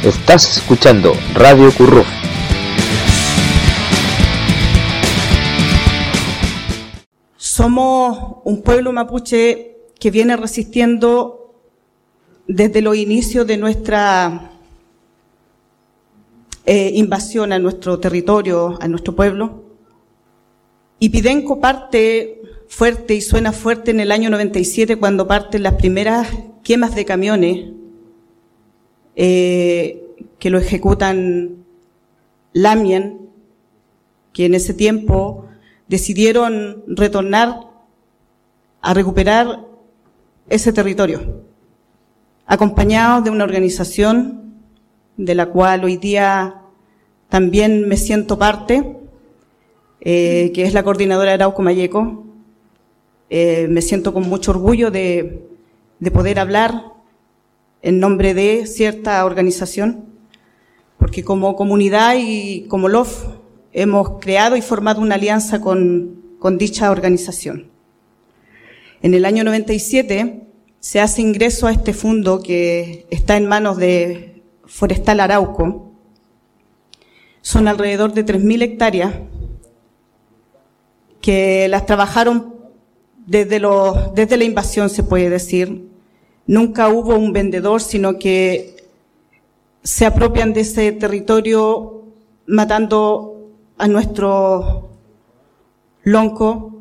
Estás escuchando Radio Curruf. Somos un pueblo mapuche que viene resistiendo desde los inicios de nuestra invasión a nuestro territorio, a nuestro pueblo. Y Pidenco parte fuerte y suena fuerte en el año 97 cuando parten las primeras quemas de camiones que lo ejecutan Lamien, que en ese tiempo decidieron retornar a recuperar ese territorio, acompañados de una organización de la cual hoy día también me siento parte, que es la Coordinadora Arauco Mayeco. Me siento con mucho orgullo de poder hablar en nombre de cierta organización, porque como comunidad y como LOF hemos creado y formado una alianza con dicha organización. En el año 97 se hace ingreso a este fondo que está en manos de Forestal Arauco. Son alrededor de 3.000 hectáreas que las trabajaron desde la invasión, se puede decir. Nunca hubo un vendedor, sino que se apropian de ese territorio matando a nuestro lonco.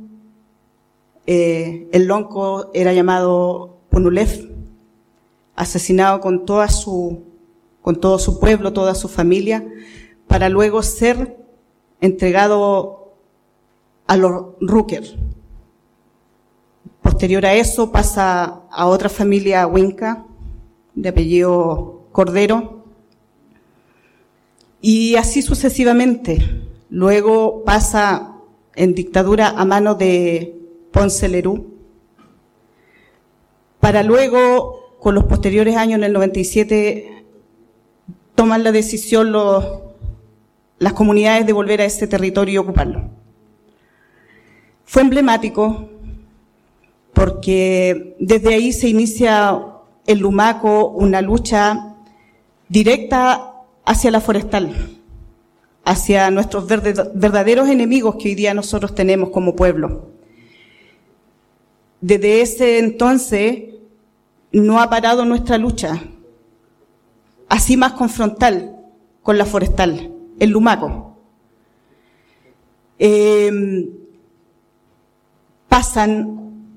El lonco era llamado Punulef, asesinado con todo su pueblo, toda su familia, para luego ser entregado a los Ruker. Posterior a eso pasa a otra familia Huinca, de apellido Cordero, y así sucesivamente. Luego pasa en dictadura a manos de Ponce Lerú, para luego, con los posteriores años, en el 97, toman la decisión las comunidades de volver a ese territorio y ocuparlo. Fue emblemático, porque desde ahí se inicia en Lumaco una lucha directa hacia la forestal, hacia nuestros verdaderos enemigos que hoy día nosotros tenemos como pueblo. Desde ese entonces no ha parado nuestra lucha, así más confrontal con la forestal, en Lumaco. Pasan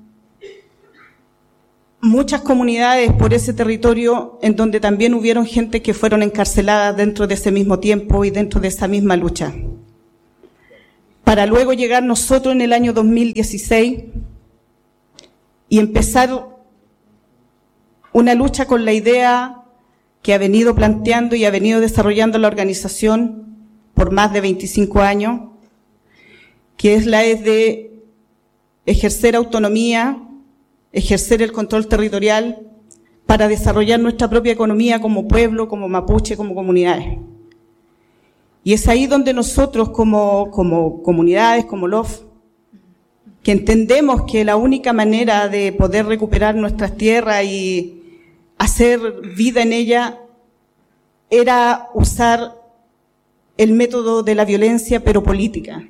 muchas comunidades por ese territorio en donde también hubieron gente que fueron encarceladas dentro de ese mismo tiempo y dentro de esa misma lucha. Para luego llegar nosotros en el año 2016 y empezar una lucha con la idea que ha venido planteando y ha venido desarrollando la organización por más de 25 años, que es la de ejercer autonomía, ejercer el control territorial para desarrollar nuestra propia economía como pueblo, como mapuche, como comunidades. Y es ahí donde nosotros como comunidades, como LOF, que entendemos que la única manera de poder recuperar nuestras tierras y hacer vida en ella era usar el método de la violencia, pero política.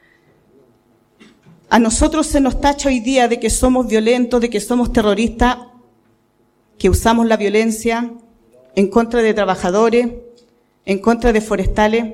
A nosotros se nos tacha hoy día de que somos violentos, de que somos terroristas, que usamos la violencia en contra de trabajadores, en contra de forestales,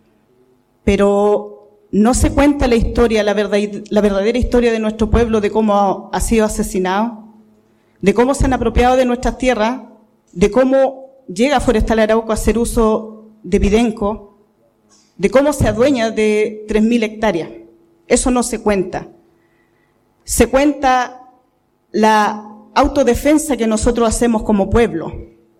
pero no se cuenta la historia, la verdadera historia de nuestro pueblo, de cómo ha sido asesinado, de cómo se han apropiado de nuestras tierras, de cómo llega Forestal Arauco a hacer uso de Pidenco, de cómo se adueña de 3.000 hectáreas. Eso no se cuenta. Se cuenta la autodefensa que nosotros hacemos como pueblo.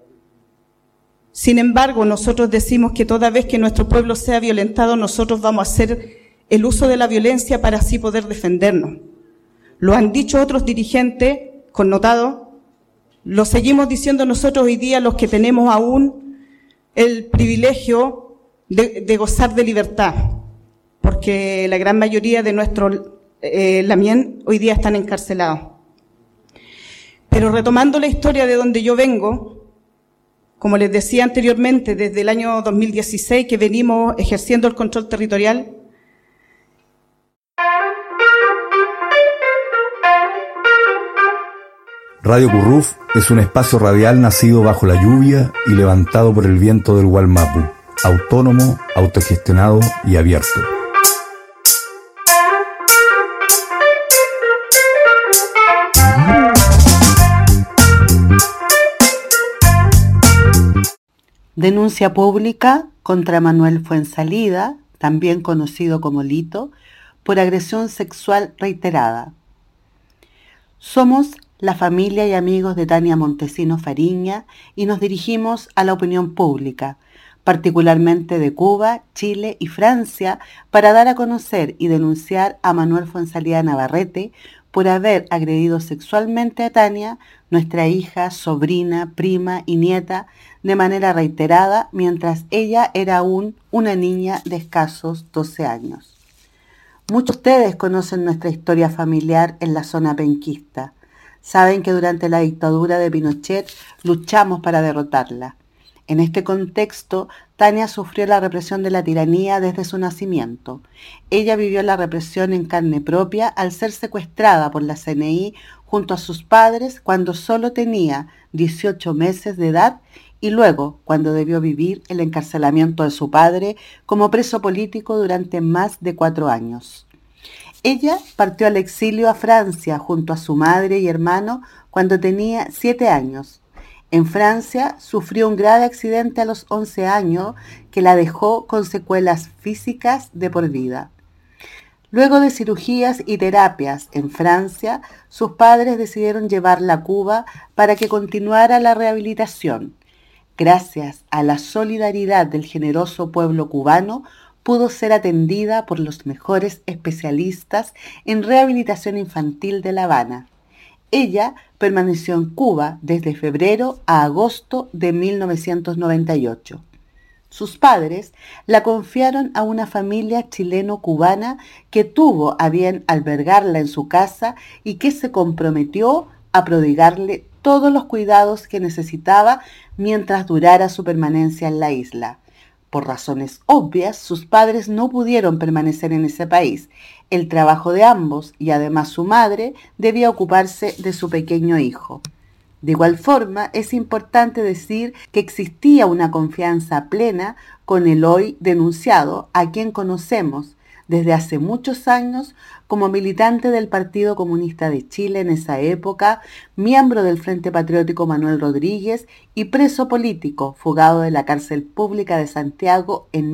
Sin embargo, nosotros decimos que toda vez que nuestro pueblo sea violentado, nosotros vamos a hacer el uso de la violencia para así poder defendernos. Lo han dicho otros dirigentes connotados, lo seguimos diciendo nosotros hoy día, los que tenemos aún el privilegio de gozar de libertad, porque la gran mayoría de nuestros Lamien hoy día están encarcelados. Pero retomando la historia de donde yo vengo, Como les decía anteriormente, desde el año 2016 que venimos ejerciendo el control territorial. Radio Curruf es un espacio radial nacido bajo la lluvia y levantado por el viento del Wallmapu, autónomo, autogestionado y abierto. Denuncia pública contra Manuel Fuenzalida, también conocido como Lito, por agresión sexual reiterada. Somos la familia y amigos de Tania Montesino Fariña y nos dirigimos a la opinión pública, particularmente de Cuba, Chile y Francia, para dar a conocer y denunciar a Manuel Fuenzalida Navarrete por haber agredido sexualmente a Tania, nuestra hija, sobrina, prima y nieta, de manera reiterada mientras ella era aún una niña de escasos 12 años. Muchos de ustedes conocen nuestra historia familiar en la zona penquista. Saben que durante la dictadura de Pinochet luchamos para derrotarla. En este contexto, Tania sufrió la represión de la tiranía desde su nacimiento. Ella vivió la represión en carne propia al ser secuestrada por la CNI junto a sus padres cuando solo tenía 18 meses de edad y luego cuando debió vivir el encarcelamiento de su padre como preso político durante más de 4 años. Ella partió al exilio a Francia junto a su madre y hermano cuando tenía 7 años. En Francia sufrió un grave accidente a los 11 años que la dejó con secuelas físicas de por vida. Luego de cirugías y terapias en Francia, sus padres decidieron llevarla a Cuba para que continuara la rehabilitación. Gracias a la solidaridad del generoso pueblo cubano, pudo ser atendida por los mejores especialistas en rehabilitación infantil de La Habana. Ella permaneció en Cuba desde febrero a agosto de 1998. Sus padres la confiaron a una familia chileno-cubana que tuvo a bien albergarla en su casa y que se comprometió a prodigarle todos los cuidados que necesitaba mientras durara su permanencia en la isla. Por razones obvias, sus padres no pudieron permanecer en ese país. El trabajo de ambos y además su madre debía ocuparse de su pequeño hijo. De igual forma, es importante decir que existía una confianza plena con el hoy denunciado, a quien conocemos desde hace muchos años como militante del Partido Comunista de Chile en esa época, miembro del Frente Patriótico Manuel Rodríguez y preso político, fugado de la cárcel pública de Santiago en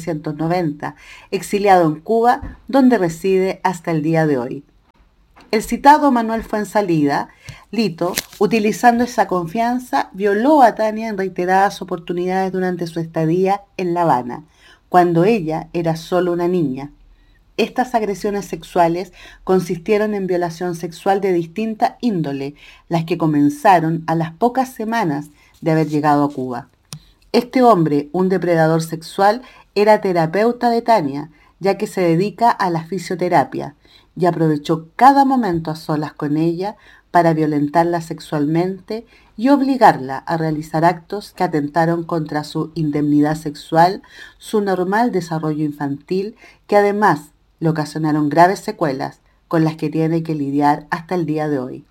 1990, exiliado en Cuba, donde reside hasta el día de hoy. El citado Manuel Fuenzalida, Lito, utilizando esa confianza, violó a Tania en reiteradas oportunidades durante su estadía en La Habana, cuando ella era solo una niña. Estas agresiones sexuales consistieron en violación sexual de distinta índole, las que comenzaron a las pocas semanas de haber llegado a Cuba. Este hombre, un depredador sexual, era terapeuta de Tania, ya que se dedica a la fisioterapia, y aprovechó cada momento a solas con ella para violentarla sexualmente y obligarla a realizar actos que atentaron contra su indemnidad sexual, su normal desarrollo infantil, que además le ocasionaron graves secuelas con las que tiene que lidiar hasta el día de hoy.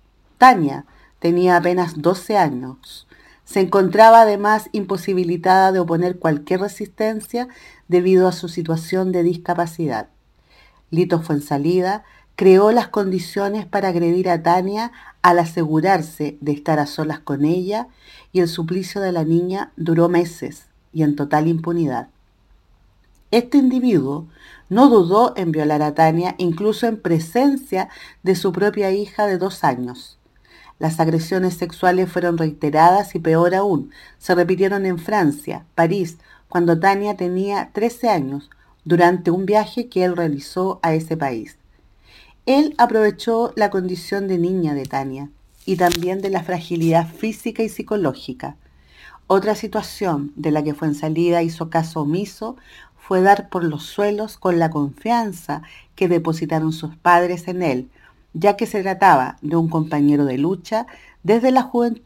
Tania tenía apenas 12 años. Se encontraba además imposibilitada de oponer cualquier resistencia debido a su situación de discapacidad. Lito Fuenzalida creó las condiciones para agredir a Tania al asegurarse de estar a solas con ella, y el suplicio de la niña duró meses y en total impunidad. Este individuo no dudó en violar a Tania incluso en presencia de su propia hija de 2 años. Las agresiones sexuales fueron reiteradas y peor aún, se repitieron en Francia, París, cuando Tania tenía 13 años, durante un viaje que él realizó a ese país. Él aprovechó la condición de niña de Tania y también de la fragilidad física y psicológica. Otra situación de la que Fuenzalida hizo caso omiso fue dar por los suelos con la confianza que depositaron sus padres en él, ya que se trataba de un compañero de lucha desde la juventud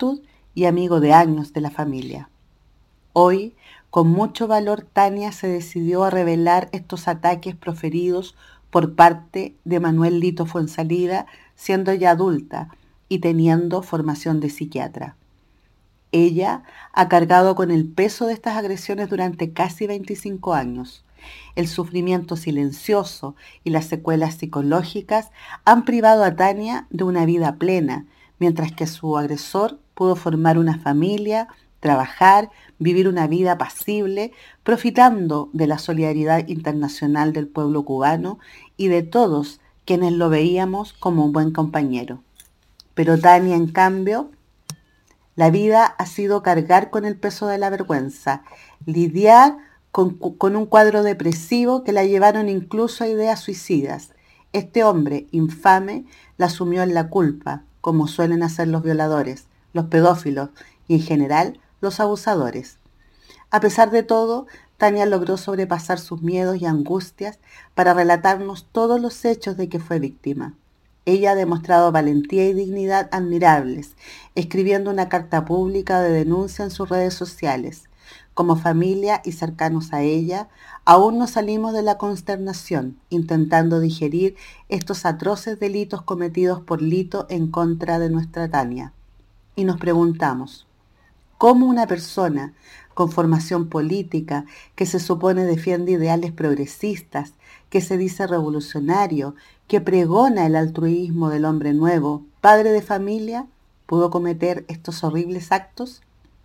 y amigo de años de la familia. Hoy, con mucho valor, Tania se decidió a revelar estos ataques proferidos por parte de Manuel Lito Fuenzalida, siendo ya adulta y teniendo formación de psiquiatra. Ella ha cargado con el peso de estas agresiones durante casi 25 años. El sufrimiento silencioso y las secuelas psicológicas han privado a Tania de una vida plena, mientras que su agresor pudo formar una familia, trabajar, vivir una vida apacible, profitando de la solidaridad internacional del pueblo cubano y de todos quienes lo veíamos como un buen compañero. Pero Tania, en cambio, la vida ha sido cargar con el peso de la vergüenza, lidiar con un cuadro depresivo que la llevaron incluso a ideas suicidas. Este hombre infame la sumió en la culpa, como suelen hacer los violadores, los pedófilos y en general los abusadores. A pesar de todo, Tania logró sobrepasar sus miedos y angustias para relatarnos todos los hechos de que fue víctima. Ella ha demostrado valentía y dignidad admirables, escribiendo una carta pública de denuncia en sus redes sociales. Como familia y cercanos a ella, aún no salimos de la consternación, intentando digerir estos atroces delitos cometidos por Lito en contra de nuestra Tania. Y nos preguntamos, ¿cómo una persona con formación política, que se supone defiende ideales progresistas, que se dice revolucionario, que pregona el altruismo del hombre nuevo, padre de familia, pudo cometer estos horribles actos?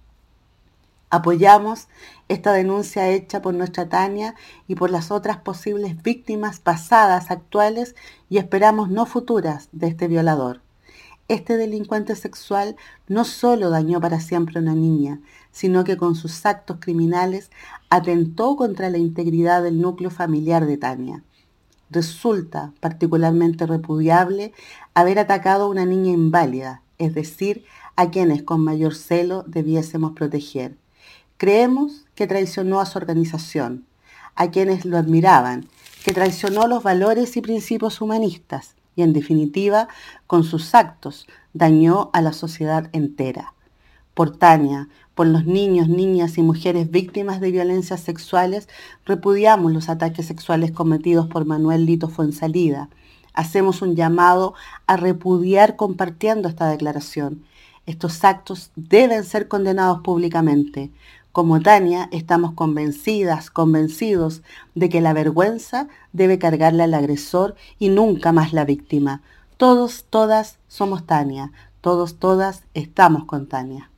Apoyamos esta denuncia hecha por nuestra Tania y por las otras posibles víctimas pasadas, actuales y esperamos no futuras de este violador. Este delincuente sexual no solo dañó para siempre a una niña, sino que con sus actos criminales atentó contra la integridad del núcleo familiar de Tania. Resulta particularmente repudiable haber atacado a una niña inválida, es decir, a quienes con mayor celo debiésemos proteger. Creemos que traicionó a su organización, a quienes lo admiraban, que traicionó los valores y principios humanistas y, en definitiva, con sus actos dañó a la sociedad entera. Por Tania, por los niños, niñas y mujeres víctimas de violencias sexuales, repudiamos los ataques sexuales cometidos por Manuel Lito Fuenzalida. Hacemos un llamado a repudiar compartiendo esta declaración. Estos actos deben ser condenados públicamente. Como Tania, estamos convencidos de que la vergüenza debe cargarle al agresor y nunca más la víctima. Todos, todas somos Tania. Todos, todas estamos con Tania.